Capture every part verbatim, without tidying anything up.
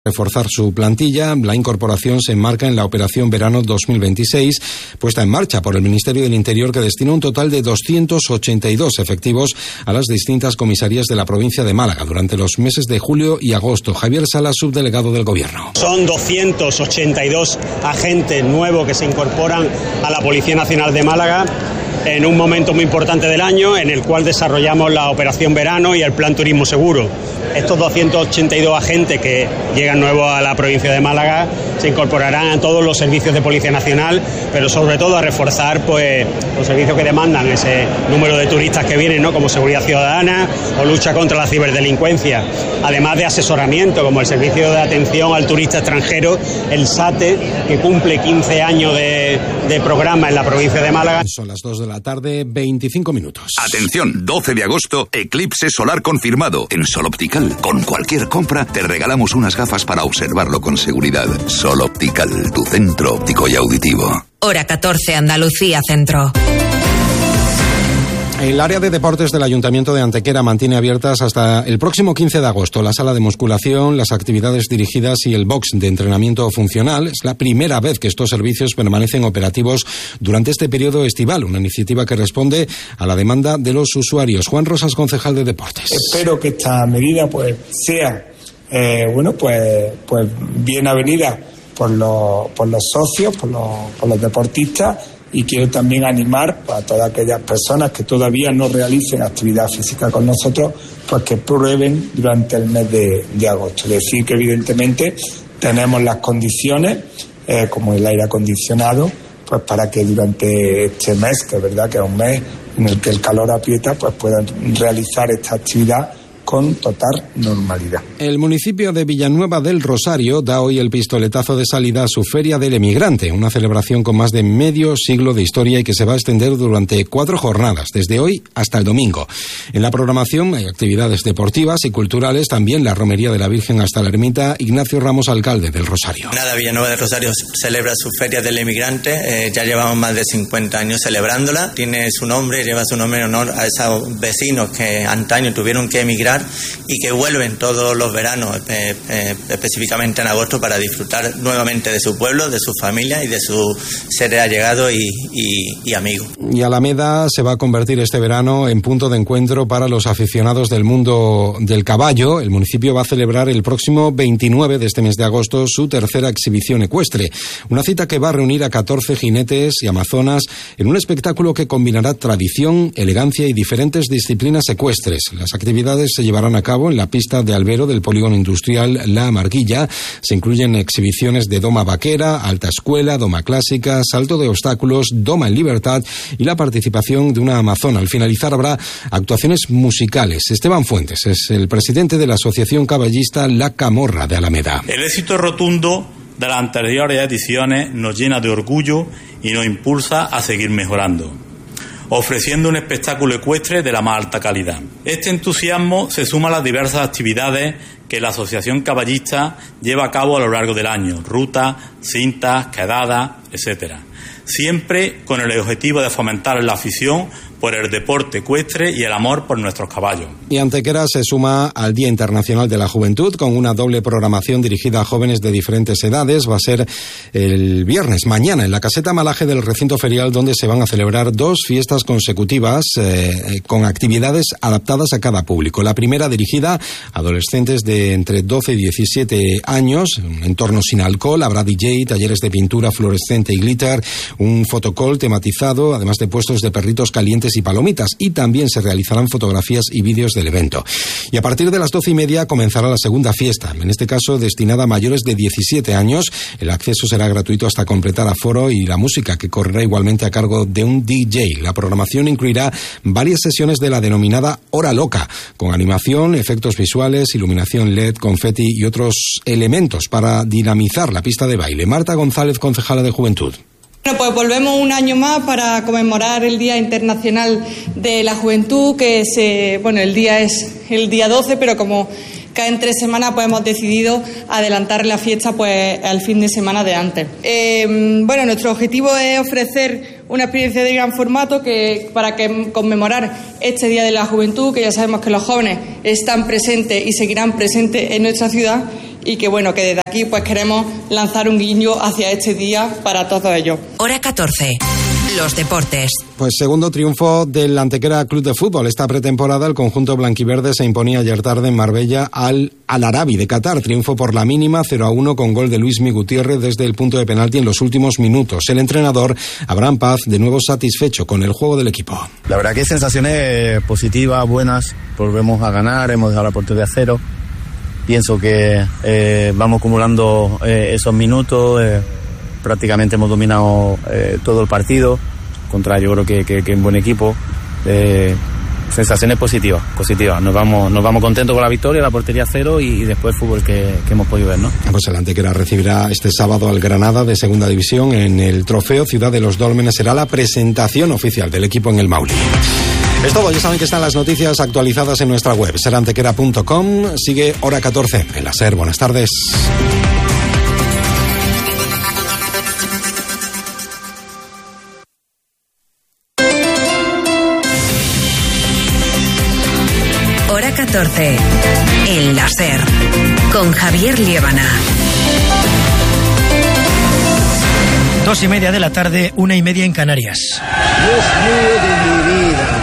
reforzar su plantilla. La incorporación se enmarca en la Operación Verano dos mil veintiséis, puesta en marcha por el Ministerio del Interior, que destina un total de doscientos ochenta y dos efectivos a las distintas comisarías de la provincia de Málaga durante los meses de julio y agosto. Javier Sala, subdelegado del Gobierno. Son doscientos ochenta y dos agentes nuevos que se incorporan a la Policía Nacional de Málaga en un momento muy importante del año en el cual desarrollamos la Operación Verano y el Plan Turismo Seguro. Estos doscientos ochenta y dos agentes que llegan nuevos a la provincia de Málaga se incorporarán a todos los servicios de Policía Nacional, pero sobre todo a reforzar pues los servicios que demandan ese número de turistas que vienen, ¿no? Como seguridad ciudadana o lucha contra la ciberdelincuencia, además de asesoramiento como el servicio de atención al turista extranjero, el SATE, que cumple quince años de, de programa en la provincia de Málaga. Son las dos de la tarde, veinticinco minutos. Atención, doce de agosto, eclipse solar confirmado. En Sol Optical, con cualquier compra, te regalamos unas gafas para observarlo con seguridad. Sol Optical, tu centro óptico y auditivo. Hora catorce, Andalucía Centro. El área de deportes del Ayuntamiento de Antequera mantiene abiertas hasta el próximo quince de agosto la sala de musculación, las actividades dirigidas y el box de entrenamiento funcional. Es la primera vez que estos servicios permanecen operativos durante este periodo estival, una iniciativa que responde a la demanda de los usuarios. Juan Rosas, concejal de deportes. Espero que esta medida pues sea eh, bueno pues pues bien avenida por los por los socios, por los, por los deportistas. Y quiero también animar a todas aquellas personas que todavía no realicen actividad física con nosotros, pues que prueben durante el mes de, de agosto. Es decir, que evidentemente tenemos las condiciones, eh, como el aire acondicionado, pues para que durante este mes, que es verdad que es un mes en el que el calor aprieta, pues puedan realizar esta actividad con total normalidad. El municipio de Villanueva del Rosario da hoy el pistoletazo de salida a su Feria del Emigrante, una celebración con más de medio siglo de historia y que se va a extender durante cuatro jornadas, desde hoy hasta el domingo. En la programación hay actividades deportivas y culturales, también la romería de la Virgen hasta la ermita. Ignacio Ramos, alcalde del Rosario. Nada, Villanueva del Rosario celebra su Feria del Emigrante, eh, ya llevamos más de cincuenta años celebrándola, tiene su nombre, lleva su nombre en honor a esos vecinos que antaño tuvieron que emigrar y que vuelven todos los veranos, eh, eh, específicamente en agosto, para disfrutar nuevamente de su pueblo, de su familia y de sus seres allegados y, y, y amigos. Y Alameda se va a convertir este verano en punto de encuentro para los aficionados del mundo del caballo. El municipio va a celebrar el próximo veintinueve de este mes de agosto su tercera exhibición ecuestre, una cita que va a reunir a catorce jinetes y amazonas en un espectáculo que combinará tradición, elegancia y diferentes disciplinas ecuestres. Las actividades se llevarán a cabo en la pista de albero del polígono industrial La Marguilla. Se incluyen exhibiciones de doma vaquera, alta escuela, doma clásica, salto de obstáculos, doma en libertad y la participación de una amazona. Al finalizar habrá actuaciones musicales. Esteban Fuentes es el presidente de la Asociación Caballista La Camorra de Alameda. El éxito rotundo de las anteriores ediciones nos llena de orgullo y nos impulsa a seguir mejorando, ofreciendo un espectáculo ecuestre de la más alta calidad. Este entusiasmo se suma a las diversas actividades que la Asociación Caballista lleva a cabo a lo largo del año: rutas, cintas, quedadas, etcétera. Siempre con el objetivo de fomentar la afición por el deporte ecuestre y el amor por nuestros caballos. Y Antequera se suma al Día Internacional de la Juventud con una doble programación dirigida a jóvenes de diferentes edades. Va a ser el viernes, mañana, en la caseta Malaje del recinto ferial, donde se van a celebrar dos fiestas consecutivas eh, con actividades adaptadas a cada público. La primera dirigida a adolescentes de entre doce y diecisiete años, un entorno sin alcohol. Habrá D J, talleres de pintura fluorescente y glitter, un fotocall tematizado, además de puestos de perritos calientes y palomitas, y también se realizarán fotografías y vídeos del evento. Y a partir de las doce y media comenzará la segunda fiesta, en este caso destinada a mayores de diecisiete años. El acceso será gratuito hasta completar aforo y la música, que correrá igualmente a cargo de un D J. La programación incluirá varias sesiones de la denominada Hora Loca, con animación, efectos visuales, iluminación L E D, confeti y otros elementos para dinamizar la pista de baile. Marta González, concejala de Juventud. Bueno, pues volvemos un año más para conmemorar el Día Internacional de la Juventud, que se, bueno, el día es el día doce, pero como cae en tres semanas, pues hemos decidido adelantar la fiesta pues al fin de semana de antes. Eh, bueno, nuestro objetivo es ofrecer una experiencia de gran formato que para que conmemorar este Día de la Juventud, que ya sabemos que los jóvenes están presentes y seguirán presentes en nuestra ciudad, y que bueno, que desde aquí pues queremos lanzar un guiño hacia este día para todos ellos. Hora catorce. Los deportes. Pues segundo triunfo del Antequera Club de Fútbol. Esta pretemporada el conjunto blanquiverde se imponía ayer tarde en Marbella al Al Arabi de Qatar. Triunfo por la mínima, cero a uno, con gol de Luismi Gutiérrez desde el punto de penalti en los últimos minutos. El entrenador, Abraham Paz, de nuevo satisfecho con el juego del equipo. La verdad que hay sensaciones positivas, buenas. Volvemos a ganar, hemos dejado la portería a cero. Pienso que eh, vamos acumulando eh, esos minutos. Eh, prácticamente hemos dominado eh, todo el partido. Contra, yo creo que, que, que un buen equipo. Eh, sensaciones positivas, positivas. Nos vamos, nos vamos contentos con la victoria, la portería cero y, y después el fútbol que, que hemos podido ver, ¿no? Pues el Antequera recibirá este sábado al Granada de Segunda División en el Trofeo Ciudad de los Dólmenes. Será la presentación oficial del equipo en el Mauli. Es todo, ya saben que están las noticias actualizadas en nuestra web, ser antequera punto com. Sigue Hora catorce en la SER. Buenas tardes. Hora catorce en la SER con Javier Liébana. Dos y media de la tarde, una y media en Canarias. Dios mío de mi vida.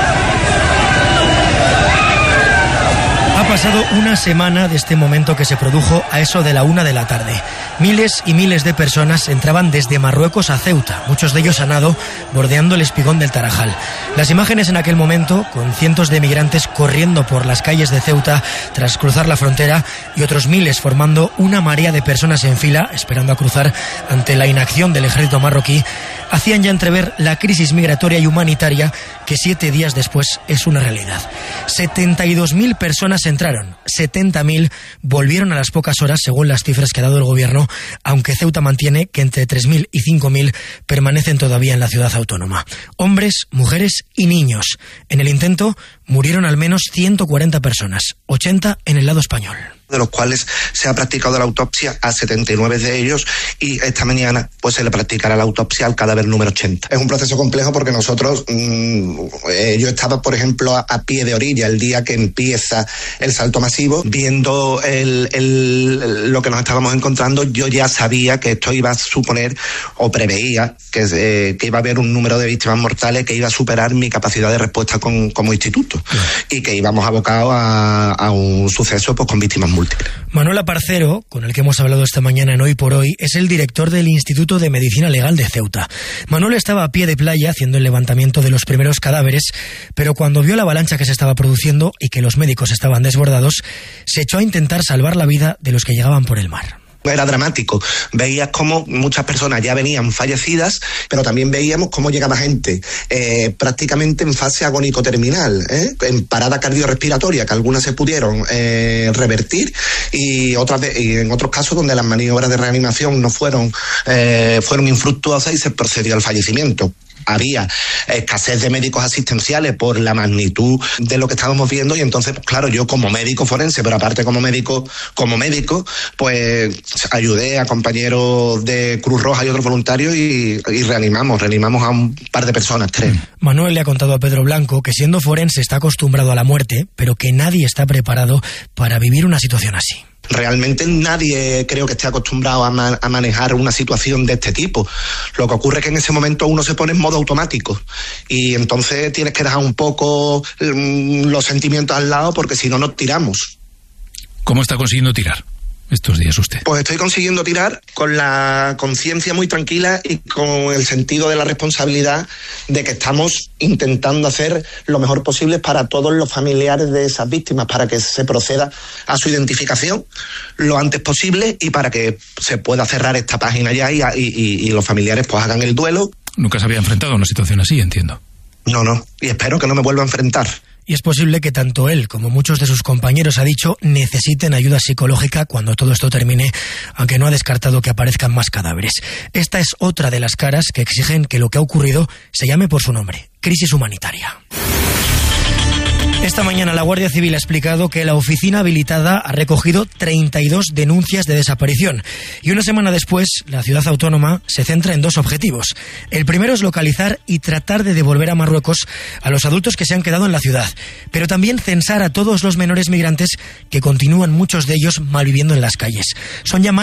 Ha pasado una semana de este momento que se produjo a eso de la una de la tarde. Miles y miles de personas entraban desde Marruecos a Ceuta, muchos de ellos a nado, bordeando el espigón del Tarajal. Las imágenes en aquel momento, con cientos de migrantes corriendo por las calles de Ceuta tras cruzar la frontera y otros miles formando una marea de personas en fila esperando a cruzar ante la inacción del ejército marroquí, hacían ya entrever la crisis migratoria y humanitaria que siete días después es una realidad. setenta y dos mil personas entraron, setenta mil volvieron a las pocas horas según las cifras que ha dado el gobierno, aunque Ceuta mantiene que entre tres mil y cinco mil permanecen todavía en la ciudad autónoma. Hombres, mujeres y niños. En el intento murieron al menos ciento cuarenta personas, ochenta en el lado español. De los cuales se ha practicado la autopsia a setenta y nueve de ellos y esta mañana pues se le practicará la autopsia al cadáver número ochenta. Es un proceso complejo porque nosotros, mmm, eh, yo estaba por ejemplo a, a pie de orilla el día que empieza el salto masivo, viendo el, el, lo que nos estábamos encontrando. Yo ya sabía que esto iba a suponer o preveía que, eh, que iba a haber un número de víctimas mortales que iba a superar mi capacidad de respuesta con, como instituto y que íbamos abocados a, a un suceso pues con víctimas múltiples. Manuel Aparcero, con el que hemos hablado esta mañana en Hoy por Hoy, es el director del Instituto de Medicina Legal de Ceuta. Manuel estaba a pie de playa haciendo el levantamiento de los primeros cadáveres, pero cuando vio la avalancha que se estaba produciendo y que los médicos estaban desbordados, se echó a intentar salvar la vida de los que llegaban por el mar. Era dramático. Veías cómo muchas personas ya venían fallecidas, pero también veíamos cómo llegaba gente eh, prácticamente en fase agónico-terminal, ¿eh? en parada cardiorrespiratoria, que algunas se pudieron eh, revertir y otras de, y en otros casos donde las maniobras de reanimación no fueron, eh, fueron infructuosas y se procedió al fallecimiento. Había escasez de médicos asistenciales por la magnitud de lo que estábamos viendo y entonces, claro, yo como médico forense, pero aparte como médico, como médico, pues ayudé a compañeros de Cruz Roja y otros voluntarios y, y reanimamos, reanimamos a un par de personas, tres. Manuel le ha contado a Pedro Blanco que siendo forense está acostumbrado a la muerte, pero que nadie está preparado para vivir una situación así. Realmente nadie creo que esté acostumbrado a, ma- a manejar una situación de este tipo. Lo que ocurre es que en ese momento uno se pone en modo automático y entonces tienes que dejar un poco mm, los sentimientos al lado porque si no nos tiramos. ¿Cómo está consiguiendo tirar estos días usted? Pues estoy consiguiendo tirar con la conciencia muy tranquila y con el sentido de la responsabilidad de que estamos intentando hacer lo mejor posible para todos los familiares de esas víctimas, para que se proceda a su identificación lo antes posible y para que se pueda cerrar esta página ya y, y, y los familiares pues hagan el duelo. Nunca se había enfrentado a una situación así, entiendo. No, no, y espero que no me vuelva a enfrentar. Y es posible que tanto él como muchos de sus compañeros, ha dicho, necesiten ayuda psicológica cuando todo esto termine, aunque no ha descartado que aparezcan más cadáveres. Esta es otra de las caras que exigen que lo que ha ocurrido se llame por su nombre: crisis humanitaria. Esta mañana la Guardia Civil ha explicado que la oficina habilitada ha recogido treinta y dos denuncias de desaparición. Y una semana después, la ciudad autónoma se centra en dos objetivos. El primero es localizar y tratar de devolver a Marruecos a los adultos que se han quedado en la ciudad, pero también censar a todos los menores migrantes que continúan, muchos de ellos, malviviendo en las calles. Son ya más